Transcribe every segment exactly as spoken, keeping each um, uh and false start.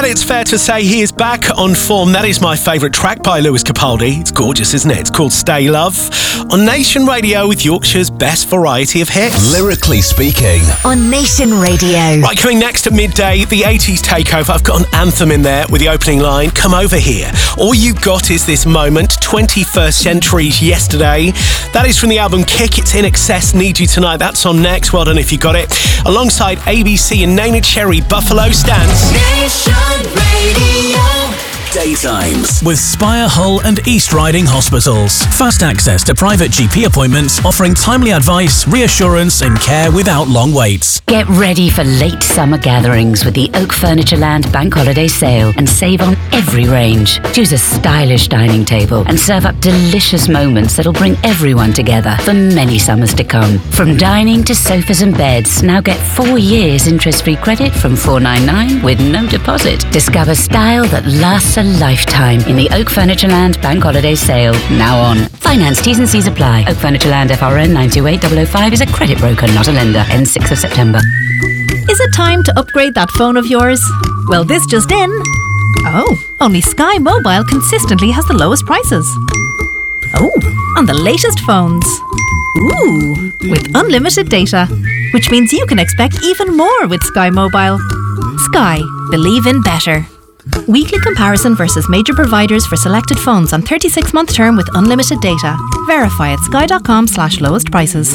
And it's fair to say he is back on form. That is my favourite track by Lewis Capaldi. It's gorgeous, isn't it? It's called Stay Love. On Nation Radio with Yorkshire's best variety of hits. Lyrically speaking. On Nation Radio. Right, coming next at midday, the eighties takeover. I've got an anthem in there with the opening line. Come over here. All you got is this moment. twenty-first Century's Yesterday. That is from the album Kick. It's In Excess, Need You Tonight. That's on next. Well done if you got it. Alongside A B C and Nana Cherry, Buffalo Stance. Nation Radio. Daytimes. With Spire, Hull and East Riding Hospitals. Fast access to private G P appointments, offering timely advice, reassurance and care without long waits. Get ready for late summer gatherings with the Oak Furniture Land Bank Holiday Sale and save on every range. Choose a stylish dining table and serve up delicious moments that'll bring everyone together for many summers to come. From dining to sofas and beds, now get four years interest-free credit from four ninety-nine with no deposit. Discover style that lasts a lifetime in the Oak Furniture Land Bank Holiday Sale, now on. Finance T's and C's apply. Oak Furniture Land F R N nine two eight zero zero five is a credit broker, not a lender. Ends sixth of September. Is it time to upgrade that phone of yours? Well, this just in. Oh, only Sky Mobile consistently has the lowest prices. Oh, on the latest phones. Ooh, with unlimited data, which means you can expect even more with Sky Mobile. Sky, believe in better. Weekly comparison versus major providers for selected phones on thirty-six month term with unlimited data. Verify at sky.com slash lowest prices.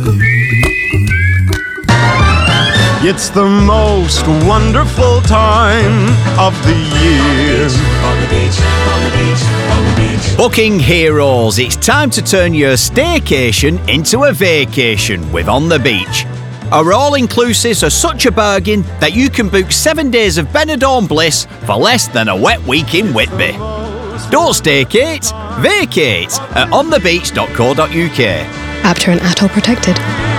It's the most wonderful time of the year. On the beach, on the beach, on the beach. Booking heroes, it's time to turn your staycation into a vacation with On the Beach. Our all-inclusives are such a bargain that you can book seven days of Benidorm bliss for less than a wet week in Whitby. Don't staycate, vacate at on the beach dot co dot uk. After and Atoll protected.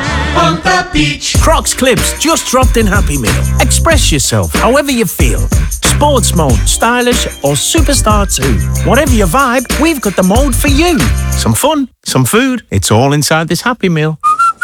On the beach. Crocs Clips just dropped in Happy Meal. Express yourself however you feel. Sports mode, stylish or superstar too. Whatever your vibe, we've got the mode for you. Some fun, some food, it's all inside this Happy Meal.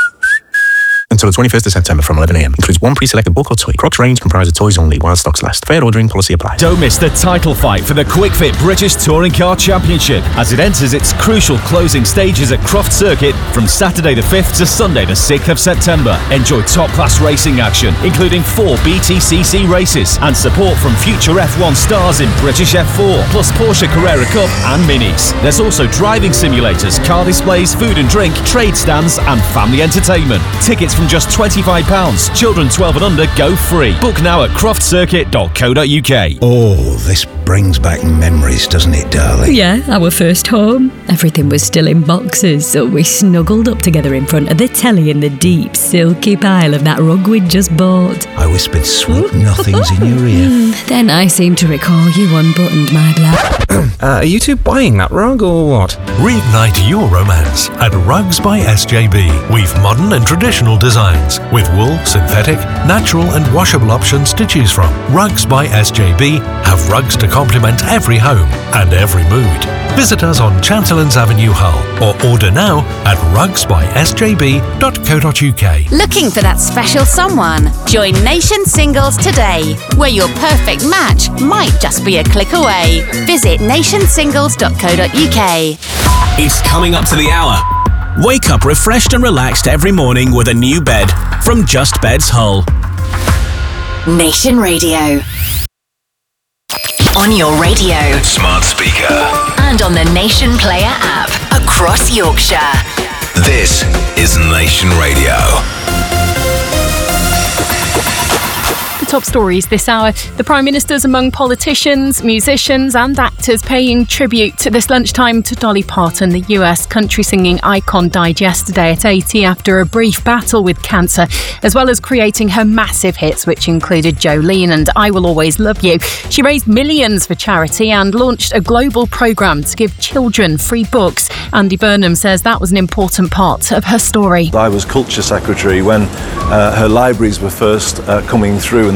Until the twenty-first of September from eleven a m. Includes one pre-selected book or toy. Crocs range comprises toys only while stocks last. Fair ordering policy applies. Don't miss the title fight for the Quick Fit British Touring Car Championship as it enters its crucial closing stages at Croft Circuit from Saturday the fifth to Sunday the sixth of September. Enjoy top-class racing action, including four B T C C races and support from future F one stars in British F four, plus Porsche Carrera Cup and Minis. There's also driving simulators, car displays, food and drink, trade stands and family entertainment. Tickets from just twenty-five pounds. Children twelve and under go free. Book now at croft circuit dot co dot uk. Oh, this brings back memories, doesn't it, darling? Yeah, our first home. Everything was still in boxes, so we snuggled up together in front of the telly in the deep, silky pile of that rug we'd just bought. I whispered sweet nothings in your ear. Then I seem to recall you unbuttoned my blouse. uh, are you two buying that rug or what? Reignite your romance at Rugs by S J B. We've modern and traditional designs with wool, synthetic, natural and washable options to choose from. Rugs by S J B have rugs to complement every home and every mood. Visit us on Chanterlands Avenue, Hull, or order now at rugs by s j b dot co dot uk. Looking for that special someone? Join Nation Singles today, where your perfect match might just be a click away. Visit nation singles dot co dot uk. It's coming up to the hour. Wake up refreshed and relaxed every morning with a new bed from Just Beds Hull. Nation Radio. On your radio, smart speaker, and on the Nation Player app across Yorkshire. This is Nation Radio. Top stories this hour. The Prime Minister's among politicians, musicians and actors paying tribute this lunchtime to Dolly Parton. The U S country singing icon died yesterday at eighty after a brief battle with cancer, as well as creating her massive hits, which included Jolene and I Will Always Love You. She raised millions for charity and launched a global programme to give children free books. Andy Burnham says that was an important part of her story. I was Culture Secretary when uh, her libraries were first uh, coming through, and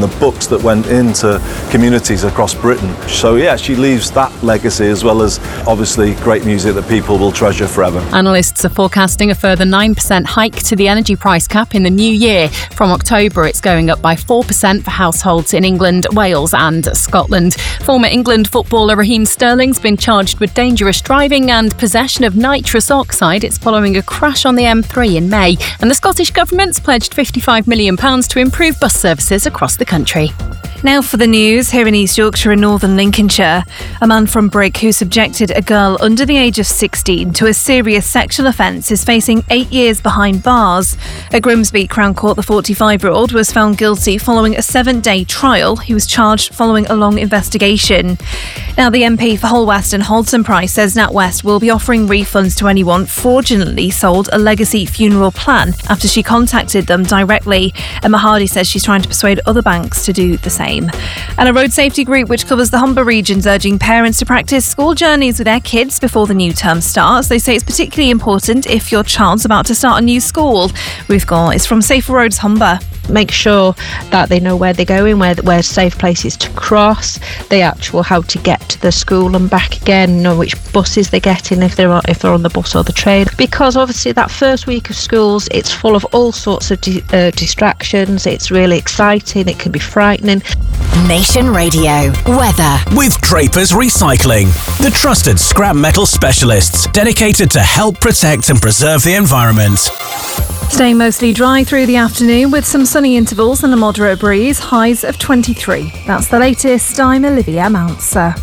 and the books that went into communities across Britain. So yeah, she leaves that legacy as well as obviously great music that people will treasure forever. Analysts are forecasting a further nine percent hike to the energy price cap in the new year. From October, it's going up by four percent for households in England, Wales and Scotland. Former England footballer Raheem Sterling's been charged with dangerous driving and possession of nitrous oxide. It's following a crash on the M three in May. And the Scottish Government's pledged fifty-five million pounds to improve bus services across the country. Now for the news, here in East Yorkshire and Northern Lincolnshire. A man from Brick who subjected a girl under the age of sixteen to a serious sexual offence is facing eight years behind bars. At Grimsby Crown Court, the forty-five-year-old was found guilty following a seven-day trial. He was charged following a long investigation. Now, the M P for Hull West and Halton Price says NatWest will be offering refunds to anyone fraudulently sold a legacy funeral plan after she contacted them directly. Emma Hardy says she's trying to persuade other banks to do the same. And a road safety group which covers the Humber region is urging parents to practice school journeys with their kids before the new term starts. They say it's particularly important if your child's about to start a new school. Ruth Gore is from Safer Roads Humber. Make sure that they know where they're going, where where safe places to cross, the actual how to get to the school and back again, know which buses they're getting if they're on, if they're on the bus or the train. Because obviously that first week of schools, it's full of all sorts of di- uh, distractions. It's really exciting. It can be frightening. Nation Radio weather with Drapers Recycling, the trusted scrap metal specialists dedicated to help protect and preserve the environment. Staying mostly dry through the afternoon with some sunny intervals and a moderate breeze, highs of twenty-three. That's the latest. I'm Olivia Mounser.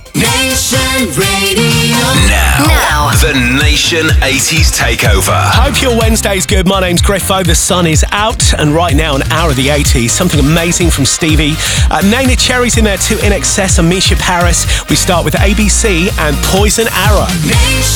Nation Radio. Now, now, the Nation eighties Takeover. Hope your Wednesday's good. My name's Griffo. The sun is out, and right now, an hour of the eighties. Something amazing from Stevie. Uh, Nana Cherry's in there too, In Excess and Misha Paris. We start with A B C and Poison Arrow. Nation